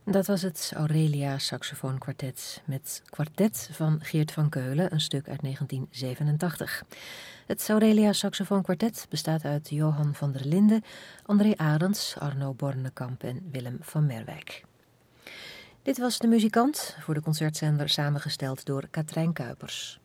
Dat was het Aurelia Saxofoonkwartet met Kwartet van Geert van Keulen, een stuk uit 1987. Het Aurelia Saxofoonkwartet bestaat uit Johan van der Linden, André Arends, Arno Bornekamp en Willem van Merwijk. Dit was De Muzikant, voor de concertzender samengesteld door Katrijn Kuipers.